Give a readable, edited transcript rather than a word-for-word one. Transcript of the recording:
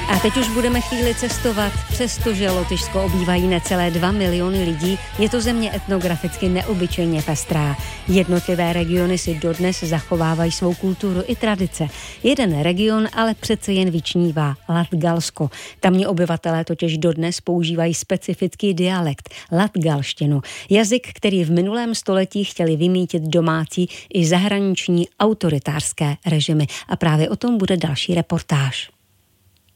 A teď už budeme chvíli cestovat, přestože Lotyšsko obývají necelé 2 miliony lidí, je to země etnograficky neobyčejně pestrá. Jednotlivé regiony si dodnes zachovávají svou kulturu i tradice. Jeden region ale přece jen vyčnívá, Latgalsko. Tamní obyvatelé totiž dodnes používají specifický dialekt, latgalštinu. Jazyk, který v minulém století chtěli vymýtit domácí i zahraniční autoritářské režimy. A právě o tom bude další reportáž.